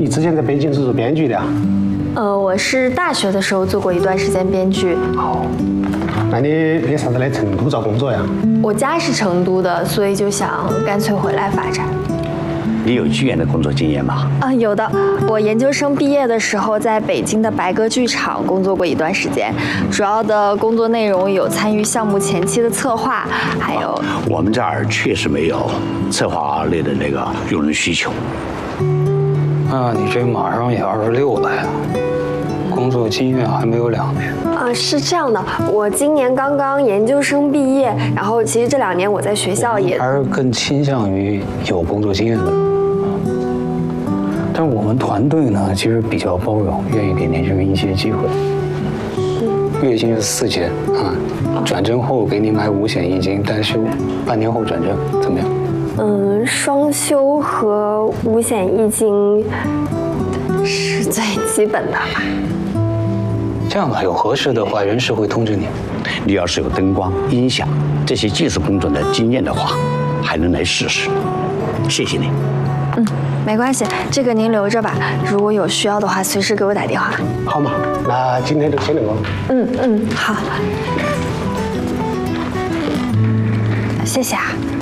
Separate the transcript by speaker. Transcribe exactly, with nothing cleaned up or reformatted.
Speaker 1: 你之前在北京是做编剧的啊？
Speaker 2: 呃，我是大学的时候做过一段时间编剧。
Speaker 1: 哦，那你为啥子来成都找工作呀？
Speaker 2: 我家是成都的，所以就想干脆回来发展。
Speaker 3: 你有剧院的工作经验吗？
Speaker 2: 啊，有的。我研究生毕业的时候，在北京的白鸽剧场工作过一段时间，主要的工作内容有参与项目前期的策划，还有……
Speaker 3: 我们这儿确实没有策划类的那个用人需求。
Speaker 4: 啊，你这马上也二十六了呀，工作经验还没有两年。
Speaker 5: 呃，是这样的，我今年刚刚研究生毕业，然后其实这两年我在学校也
Speaker 4: 还是更倾向于有工作经验的。但是我们团队呢，其实比较包容，愿意给年轻人一些机会。月薪是四千啊，转正后给你买五险一金，单休，半年后转正，怎么样？
Speaker 5: 嗯，双休和五险一金是最基本的吧。
Speaker 4: 这样吧，有合适的话，人事会通知你。
Speaker 3: 你要是有灯光、音响这些技术工作的经验的话，还能来试试。谢谢你。
Speaker 2: 嗯，没关系，这个您留着吧。如果有需要的话，随时给我打电话。
Speaker 1: 好嘛，那今天就先这个。
Speaker 2: 嗯嗯，好。谢谢啊。